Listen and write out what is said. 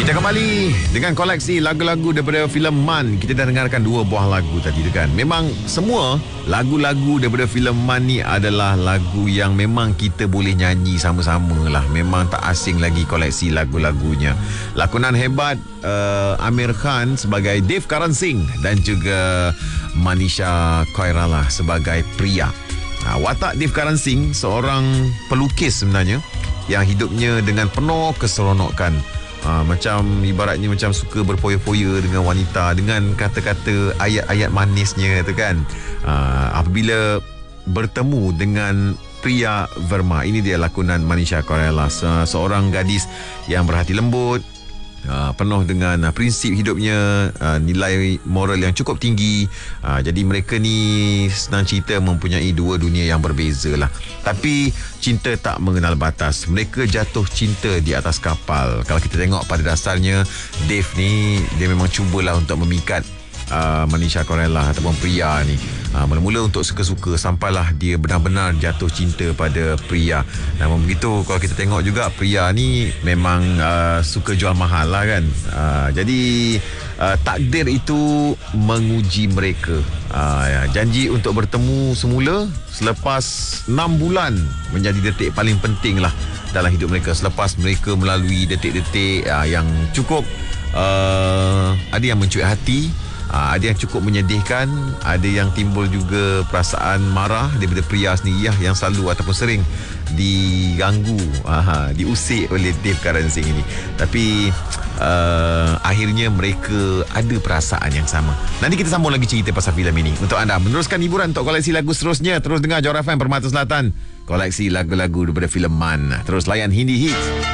Kita kembali dengan koleksi lagu-lagu daripada filem Man. Kita dah dengarkan 2 buah lagu tadi tu kan. Memang semua lagu-lagu daripada filem Man ni adalah lagu yang memang kita boleh nyanyi sama-sama lah. Memang tak asing lagi koleksi lagu-lagunya. Lakonan hebat Amir Khan sebagai Dave Karansing dan juga Manisha Koirala sebagai Priya. Watak Dave Karansing seorang pelukis sebenarnya yang hidupnya dengan penuh keseronokan. Macam ibaratnya macam suka berpoya-poya dengan wanita dengan kata-kata ayat-ayat manisnya tu kan. Apabila bertemu dengan Priya Verma, ini dia lakonan Manisha Koirala, seorang gadis yang berhati lembut, penuh dengan prinsip hidupnya, nilai moral yang cukup tinggi. Jadi mereka ni senang cerita mempunyai 2 dunia yang berbeza lah. Tapi cinta tak mengenal batas. Mereka jatuh cinta di atas kapal. Kalau kita tengok pada dasarnya, Dave ni dia memang cubalah untuk memikat Manisha Koirala ataupun Priya ni. Mula-mula untuk suka-suka sampailah dia benar-benar jatuh cinta pada Priya. Namun begitu, kalau kita tengok juga Priya ni memang suka jual mahal lah kan. Jadi takdir itu menguji mereka. Janji untuk bertemu semula selepas 6 bulan menjadi detik paling penting lah dalam hidup mereka. Selepas mereka melalui detik-detik yang cukup ada yang mencuit hati, ada yang cukup menyedihkan, ada yang timbul juga perasaan marah daripada Priya sendiri yang selalu ataupun sering diganggu, diusik oleh Dave Karansing ini. Tapi akhirnya mereka ada perasaan yang sama. Nanti kita sambung lagi cerita pasal filem ini untuk anda meneruskan hiburan untuk koleksi lagu seterusnya. Terus dengar Johor FM Permata Selatan, koleksi lagu-lagu daripada filem Man. Terus layan Hindi Hits.